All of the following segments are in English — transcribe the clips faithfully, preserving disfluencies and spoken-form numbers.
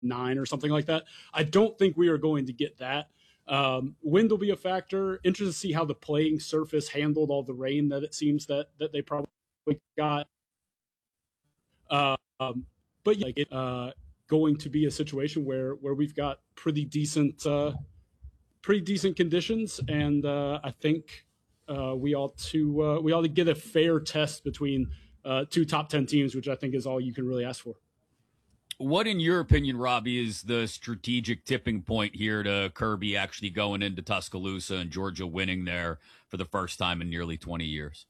nine or something like that. I don't think we are going to get that. Um, wind will be a factor. Interested to see how the playing surface handled all the rain that it seems that that they probably got. Uh, um, but yeah, like it, uh, going to be a situation where where we've got pretty decent, uh, pretty decent conditions, and uh, I think uh, we ought to uh, we ought to get a fair test between uh, two top ten teams, which I think is all you can really ask for. What, in your opinion, Robbie, is the strategic tipping point here to Kirby actually going into Tuscaloosa and Georgia winning there for the first time in nearly twenty years?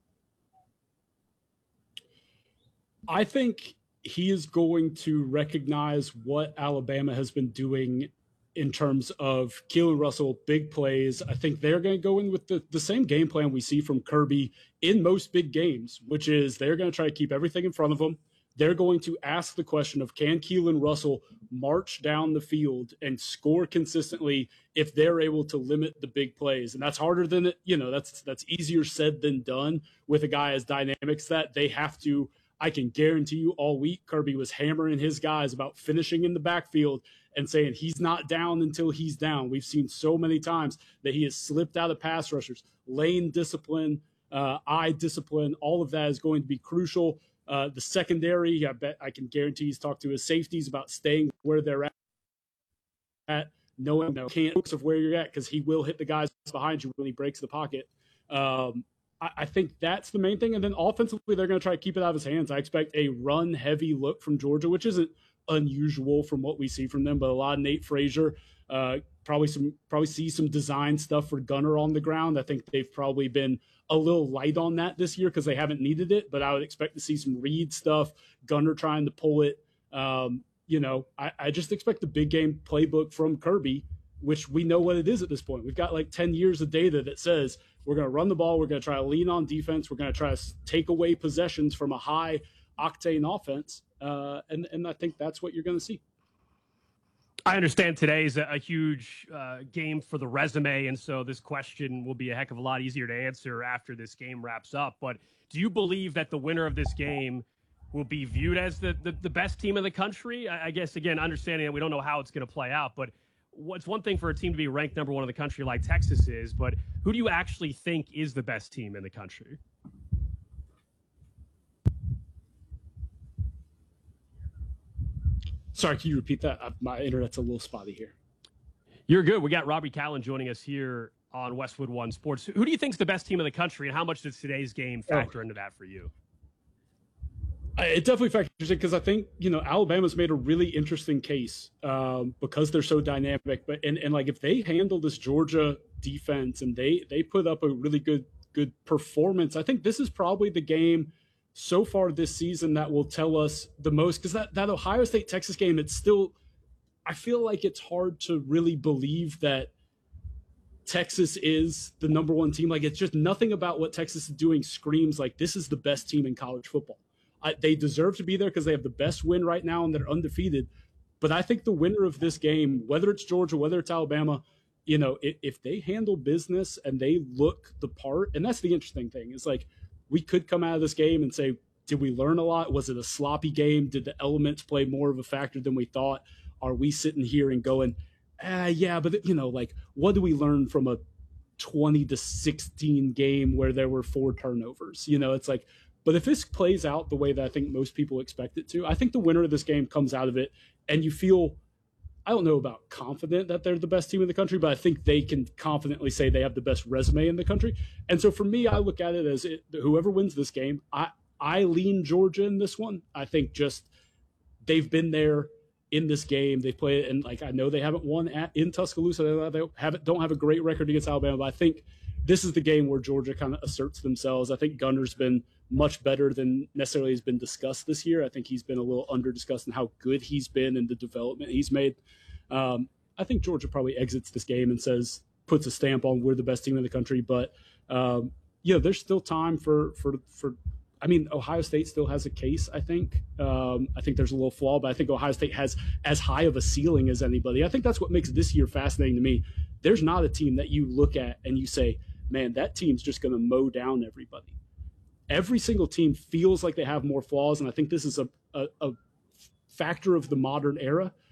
I think he is going to recognize what Alabama has been doing in terms of Keelan Russell, big plays. I think they're going to go in with the, the same game plan we see from Kirby in most big games, which is they're going to try to keep everything in front of them. They're going to ask the question of, can Keelan Russell march down the field and score consistently if they're able to limit the big plays? And that's harder than it, you know, that's that's easier said than done with a guy as dynamic as that. They have to, I can guarantee you all week, Kirby was hammering his guys about finishing in the backfield and saying he's not down until he's down. We've seen so many times that he has slipped out of pass rushers. Lane discipline, uh, eye discipline, all of that is going to be crucial. Uh, the secondary, I bet I can guarantee he's talked to his safeties about staying where they're at, at knowing the mechanics of where you're at, because he will hit the guys behind you when he breaks the pocket. Um, I, I think that's the main thing. And then offensively, they're going to try to keep it out of his hands. I expect a run-heavy look from Georgia, which isn't unusual from what we see from them, but a lot of Nate Frazier, uh, probably some probably see some design stuff for Gunner on the ground. I think they've probably been a little light on that this year because they haven't needed it, but I would expect to see some Reed stuff, Gunner trying to pull it. Um, you know, I, I just expect the big game playbook from Kirby, which we know what it is at this point. We've got like ten years of data that says we're going to run the ball, we're going to try to lean on defense, we're going to try to take away possessions from a high octane offense, uh, and, and I think that's what you're going to see. I understand today is a, a huge uh, game for the resume, and so this question will be a heck of a lot easier to answer after this game wraps up. But do you believe that the winner of this game will be viewed as the, the, the best team in the country? I, I guess, again, understanding that we don't know how it's going to play out, but what's one thing for a team to be ranked number one in the country like Texas is, but who do you actually think is the best team in the country? Sorry, can you repeat that? My internet's a little spotty here. You're good. We got Robbie Callan joining us here on Westwood One Sports. Who do you think is the best team in the country, and how much does today's game factor oh. into that for you? It definitely factors in because I think, you know, Alabama's made a really interesting case um, because they're so dynamic. But and, and like if they handle this Georgia defense and they they put up a really good good performance, I think this is probably the game so far this season that will tell us the most, because that, that Ohio State-Texas game, it's still, I feel like it's hard to really believe that Texas is the number one team. Like, it's just nothing about what Texas is doing screams like this is the best team in college football. I, they deserve to be there because they have the best win right now and they're undefeated. But I think the winner of this game, whether it's Georgia, whether it's Alabama, you know, if, if they handle business and they look the part, and that's the interesting thing, is like, we could come out of this game and say, did we learn a lot? Was it a sloppy game? Did the elements play more of a factor than we thought? Are we sitting here and going, ah, yeah, but, you know, like, what do we learn from a twenty to sixteen game where there were four turnovers? You know, it's like, but if this plays out the way that I think most people expect it to, I think the winner of this game comes out of it and you feel, I don't know about confident that they're the best team in the country, but I think they can confidently say they have the best resume in the country. And so for me, I look at it as it, whoever wins this game, I, I lean Georgia in this one. I think just they've been there in this game. They play it, and like I know they haven't won at, in Tuscaloosa. They haven't don't have a great record against Alabama, but I think this is the game where Georgia kind of asserts themselves. I think Gunner's been much better than necessarily has been discussed this year. I think he's been a little under discussed in how good he's been and the development he's made. Um, I think Georgia probably exits this game and says, puts a stamp on we're the best team in the country. But, um, you know, there's still time for, for, for, I mean, Ohio State still has a case, I think. Um, I think there's a little flaw, but I think Ohio State has as high of a ceiling as anybody. I think that's what makes this year fascinating to me. There's not a team that you look at and you say, man, that team's just going to mow down everybody. Every single team feels like they have more flaws, and I think this is a, a, a factor of the modern era